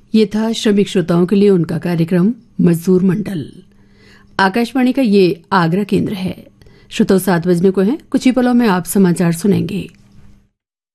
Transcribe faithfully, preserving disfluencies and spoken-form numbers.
ये था श्रमिक श्रोताओं के लिए उनका कार्यक्रम मजदूर मंडल। आकाशवाणी का ये आगरा केंद्र है। श्रोताओं सात बजने को है, कुछ ही पलों में आप समाचार सुनेंगे।